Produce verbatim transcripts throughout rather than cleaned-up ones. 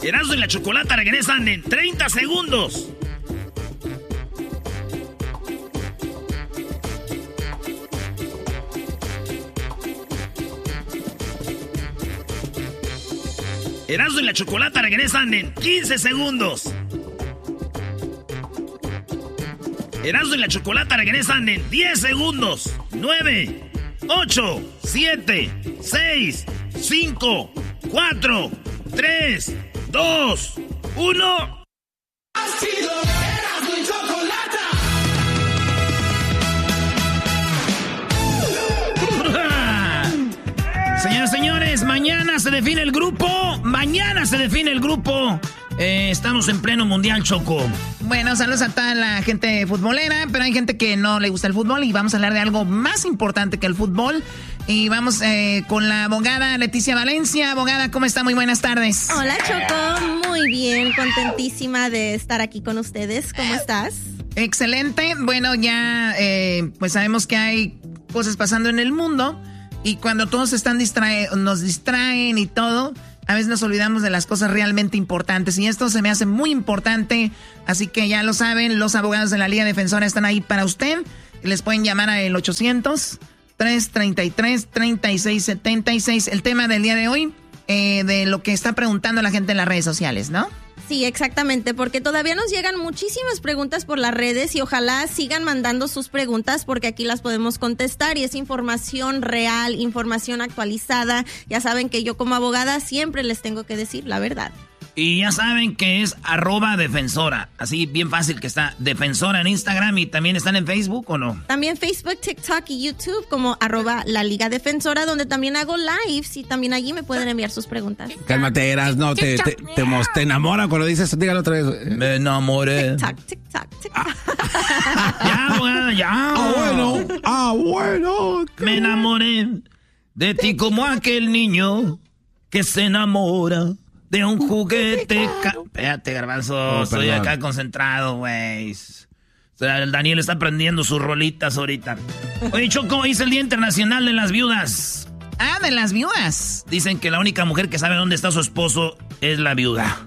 Erasmo y la Chocolata regresan en treinta segundos. Erasmo y la Chocolata regresan en quince segundos. Erasmo y la Chocolata regresan en diez segundos. nueve, ocho, siete, seis, cinco, cuatro, tres, dos, uno. Ha sido Erasmo y Chocolata. Señoras y señores, mañana se define el grupo. Mañana se define el grupo. Eh, estamos en pleno mundial, Choco. Bueno, saludos a toda la gente futbolera, pero hay gente que no le gusta el fútbol y vamos a hablar de algo más importante que el fútbol. Y vamos eh, con la abogada Leticia Valencia. Abogada, ¿cómo está? Muy buenas tardes. Hola, Choco. Muy bien, contentísima de estar aquí con ustedes. ¿Cómo estás? Excelente. Bueno, ya eh, pues sabemos que hay cosas pasando en el mundo y cuando todos están distrae nos distraen y todo, a veces nos olvidamos de las cosas realmente importantes y esto se me hace muy importante, así que ya lo saben, los abogados de la Liga Defensora están ahí para usted. Les pueden llamar al ochocientos, tres treinta y tres, treinta y seis setenta y seis. El tema del día de hoy, eh, de lo que está preguntando la gente en las redes sociales, ¿no? Sí, exactamente, porque todavía nos llegan muchísimas preguntas por las redes y ojalá sigan mandando sus preguntas porque aquí las podemos contestar y es información real, información actualizada. Ya saben que yo como abogada siempre les tengo que decir la verdad. Y ya saben que es arroba defensora. Así bien fácil que está defensora en Instagram y también están en Facebook, ¿o no? También Facebook, TikTok y YouTube como arroba la Liga Defensora, donde también hago lives y también allí me pueden enviar sus preguntas. Cálmate, Eras, no, te, te, te, te enamora cuando dices, dígalo otra vez. Me enamoré. TikTok, TikTok, TikTok. Ya, bueno, ya. Ah, bueno, ah, bueno. Me enamoré de ti como aquel niño que se enamora de un juguete. Ca- Espérate, Garbanzo, oh, estoy acá concentrado, güey. O sea, el Daniel está aprendiendo sus rolitas ahorita. Oye, Choco, hoy es el Día Internacional de las Viudas. Ah, de las viudas. Dicen que la única mujer que sabe dónde está su esposo es la viuda.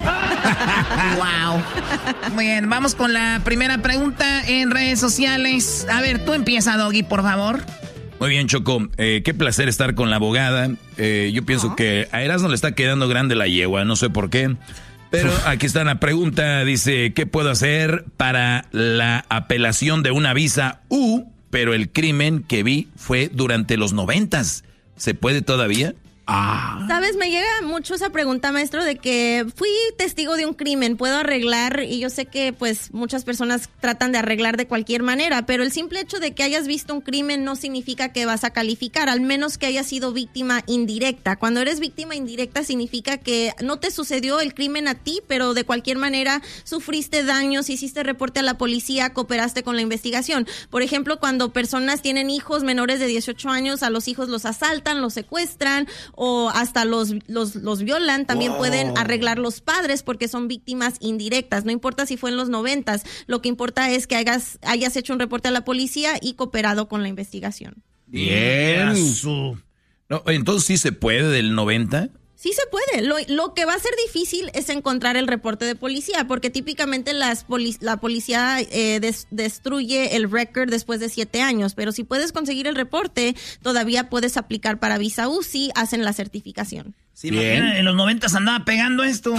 Wow. Muy bien, vamos con la primera pregunta en redes sociales. A ver, tú empieza, Doggy, por favor. Muy bien, Choco. Eh, qué placer estar con la abogada. Eh, yo pienso oh. que a Erasmo le está quedando grande la yegua, no sé por qué. Pero aquí está la pregunta, dice, ¿qué puedo hacer para la apelación de una visa U? Pero el crimen que vi fue durante los noventas. ¿Se puede todavía? Ah. Sabes, me llega mucho esa pregunta, maestro, de que fui testigo de un crimen, puedo arreglar, y yo sé que pues muchas personas tratan de arreglar de cualquier manera, pero el simple hecho de que hayas visto un crimen no significa que vas a calificar, al menos que hayas sido víctima indirecta. Cuando eres víctima indirecta significa que no te sucedió el crimen a ti, pero de cualquier manera sufriste daños, hiciste reporte a la policía, cooperaste con la investigación. Por ejemplo, cuando personas tienen hijos menores de dieciocho años, a los hijos los asaltan, los secuestran, o hasta los, los, los violan, también wow. pueden arreglar los padres porque son víctimas indirectas. No importa si fue en los noventas, lo que importa es que hayas, hayas hecho un reporte a la policía y cooperado con la investigación. Bien. No, entonces sí se puede del noventa. Sí se puede. Lo, lo que va a ser difícil es encontrar el reporte de policía, porque típicamente las poli- la policía eh, des- destruye el record después de siete años, pero si puedes conseguir el reporte, todavía puedes aplicar para visa U si hacen la certificación. Sí, bien. En los noventas andaba pegando esto.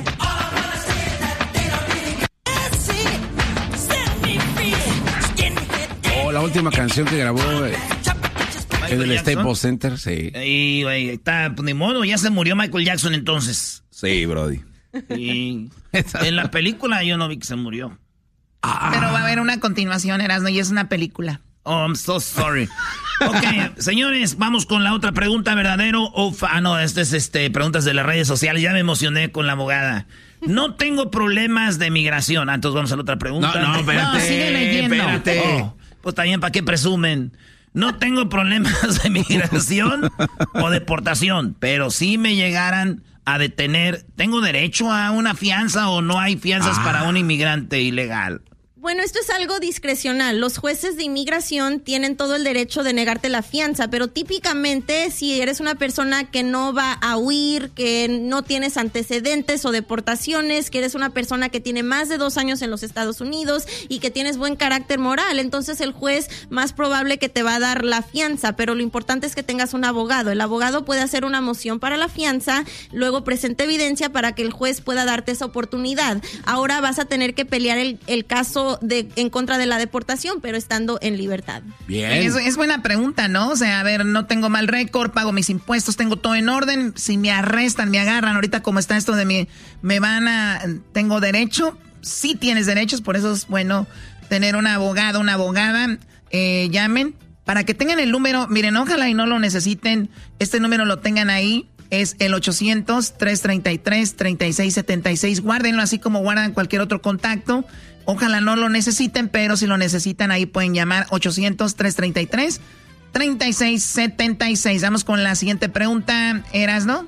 Oh, la última canción que grabó... Eh. En el Staples Center, sí. Y, güey, está, pues, ni modo, ya se murió Michael Jackson entonces. Sí, brody. Y en la película yo no vi que se murió. Ah. Pero va a haber una continuación, Erasmo, y es una película. Oh, I'm so sorry. Ok, señores, vamos con la otra pregunta, ¿verdadero o fa- Ah, no, este es este, preguntas de las redes sociales. Ya me emocioné con la abogada. No tengo problemas de migración. Ah, entonces vamos a la otra pregunta. No, no, espérate. No, sigue leyendo. Espérate. Oh, pues también, ¿para qué presumen? No tengo problemas de migración o deportación, pero si me llegaran a detener, ¿tengo derecho a una fianza o no hay fianzas ah. para un inmigrante ilegal? Bueno, esto es algo discrecional. Los jueces de inmigración tienen todo el derecho de negarte la fianza, pero típicamente si eres una persona que no va a huir, que no tienes antecedentes o deportaciones, que eres una persona que tiene más de dos años en los Estados Unidos y que tienes buen carácter moral, entonces el juez más probable que te va a dar la fianza, pero lo importante es que tengas un abogado. El abogado puede hacer una moción para la fianza, luego presenta evidencia para que el juez pueda darte esa oportunidad. Ahora vas a tener que pelear el, el caso de en contra de la deportación, pero estando en libertad. Bien. Es, es buena pregunta, ¿no? O sea, a ver, no tengo mal récord, pago mis impuestos, tengo todo en orden. Si me arrestan, me agarran, ahorita como está esto de mi, me van a, tengo derecho. Sí tienes derechos, por eso es bueno tener un abogado, una abogada. Eh, llamen para que tengan el número. Miren, ojalá y no lo necesiten. Este número lo tengan ahí. Es el ochocientos, trescientos treinta y tres, treinta y seis setenta y seis. Guárdenlo así como guardan cualquier otro contacto. Ojalá no lo necesiten, pero si lo necesitan ahí pueden llamar ochocientos, trescientos treinta y tres, treinta y seis setenta y seis. Vamos con la siguiente pregunta, Erasno.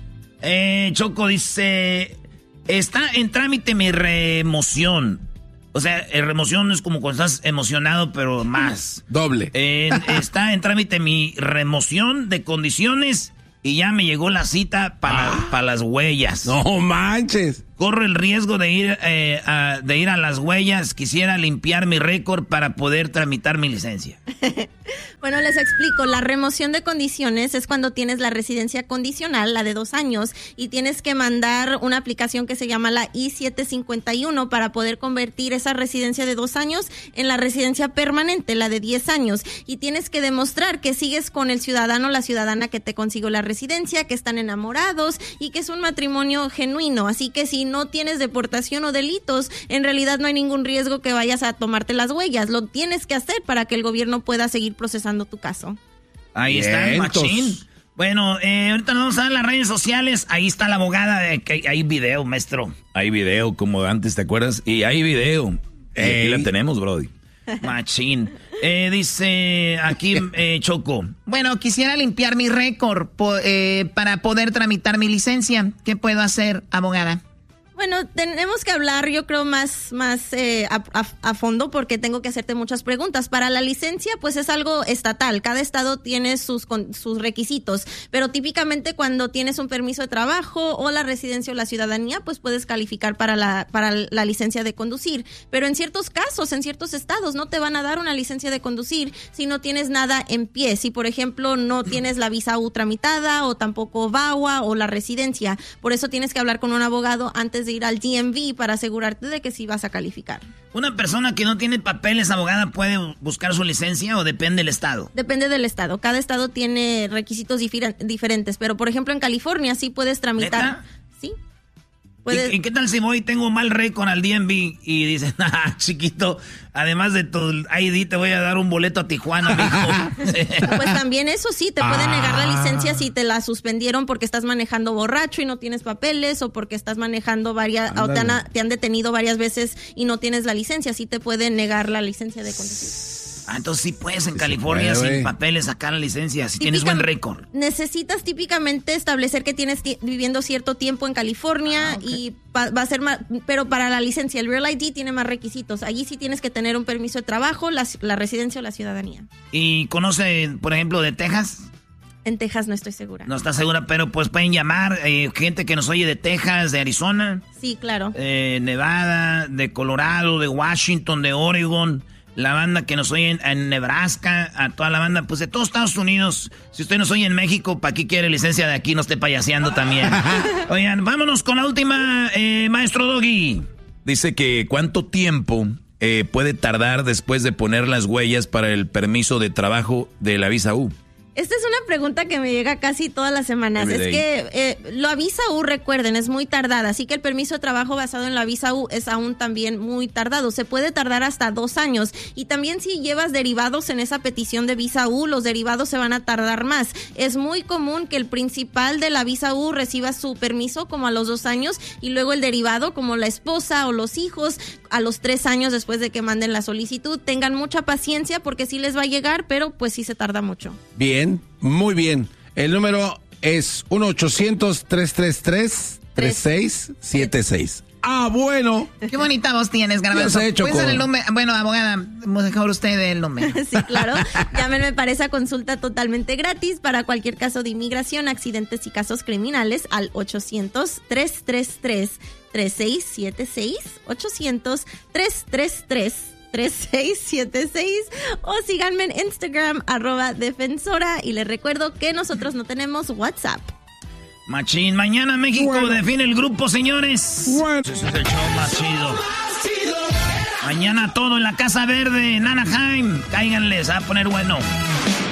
Eh, Choco dice, está en trámite mi remoción. O sea, eh, remoción es como cuando estás emocionado, pero más. Doble. Eh, está en trámite mi remoción de condiciones y ya me llegó la cita para Ah. pa las huellas. No manches. Corro el riesgo de ir, eh, a, de ir a las huellas. Quisiera limpiar mi récord para poder tramitar mi licencia. Bueno, les explico. La remoción de condiciones es cuando tienes la residencia condicional, la de dos años, y tienes que mandar una aplicación que se llama la I siete cincuenta y uno para poder convertir esa residencia de dos años en la residencia permanente, la de diez años. Y tienes que demostrar que sigues con el ciudadano o la ciudadana que te consiguió la residencia, que están enamorados y que es un matrimonio genuino. Así que si no tienes deportación o delitos, en realidad no hay ningún riesgo que vayas a tomarte las huellas. Lo tienes que hacer para que el gobierno pueda seguir procesando tu caso. Ahí está, Vientos. machín. Bueno, eh, ahorita nos vamos a dar las redes sociales. Ahí está la abogada. De que hay video, maestro. Hay video como antes, ¿te acuerdas? Y hay video. Y aquí Ey. la tenemos, brody. Machín. Eh, dice aquí, eh, Choco. Bueno, quisiera limpiar mi récord po- eh, para poder tramitar mi licencia. ¿Qué puedo hacer, abogada? Bueno, tenemos que hablar, yo creo, más, más eh, a, a, a fondo porque tengo que hacerte muchas preguntas. Para la licencia, pues es algo estatal. Cada estado tiene sus, con, sus requisitos. Pero típicamente cuando tienes un permiso de trabajo o la residencia o la ciudadanía, pues puedes calificar para la, para la licencia de conducir. Pero en ciertos casos, en ciertos estados, no te van a dar una licencia de conducir si no tienes nada en pie. Si, por ejemplo, no tienes la visa U tramitada o tampoco V A W A o la residencia. Por eso tienes que hablar con un abogado antes de ir al D M V para asegurarte de que sí vas a calificar. ¿Una persona que no tiene papeles, abogada, puede buscar su licencia o depende del estado? Depende del estado. Cada estado tiene requisitos difer- diferentes, pero por ejemplo en California sí puedes tramitar. ¿Neta? Sí. ¿Y, Puedes... y qué tal si voy y tengo mal récord al D M V y dicen, ah, chiquito, además de tu I D te voy a dar un boleto a Tijuana, mijo? Pues también eso sí, te pueden negar la licencia si te la suspendieron porque estás manejando borracho y no tienes papeles o porque estás manejando varias, o te han, te han detenido varias veces y no tienes la licencia, sí te pueden negar la licencia de conducir. Ah, entonces sí puedes en Sí California se puede, sin güey. papeles sacar la licencia, si tienes buen récord. Necesitas típicamente establecer que tienes ti- viviendo cierto tiempo en California Ah, ok. y pa- va a ser más, pero para la licencia, el Real I D tiene más requisitos. Allí sí tienes que tener un permiso de trabajo, la, la residencia o la ciudadanía. ¿Y conoce, por ejemplo, de Texas? En Texas no estoy segura. No está segura, pero pues pueden llamar eh, gente que nos oye de Texas, de Arizona, Sí, claro. eh, Nevada, de Colorado, de Washington, de Oregon, la banda que nos oye en, en Nebraska, a toda la banda, pues de todos Estados Unidos. Si usted nos oye en México, ¿para qué quiere licencia de aquí? No esté payaseando también. Oigan, vámonos con la última, eh, maestro Doggy. Dice que cuánto tiempo eh, puede tardar después de poner las huellas para el permiso de trabajo de la visa U. Esta es una pregunta que me llega casi todas las semanas. Every Es day. que eh, la visa U, recuerden, es muy tardada, así que el permiso de trabajo basado en la visa U es aún también muy tardado. Se puede tardar hasta dos años. Y también si llevas derivados en esa petición de visa U, los derivados se van a tardar más. Es muy común que el principal de la visa U reciba su permiso como a los dos años y luego el derivado, como la esposa o los hijos, a los tres años después de que manden la solicitud. Tengan mucha paciencia porque sí les va a llegar, pero pues sí se tarda mucho. Bien, muy bien. El número es uno ochocientos, trescientos treinta y tres, treinta y seis setenta y seis. Ah, bueno. Qué bonita voz tienes, Garbanzo. ¿Qué has hecho, ¿Puede ser con... el número? Bueno, abogada, mejor usted el número. Sí, claro. Llámenme para esa consulta totalmente gratis para cualquier caso de inmigración, accidentes y casos criminales al ochocientos, tres tres tres, tres seis siete seis, ochocientos, tres tres tres, tres seis siete seis o síganme en Instagram, arroba defensora, y les recuerdo que nosotros no tenemos WhatsApp. Machín, mañana México bueno. define el grupo, señores. Bueno. Ese es el show más chido. Mañana todo en la Casa Verde, en Anaheim. Cáiganles, a poner bueno.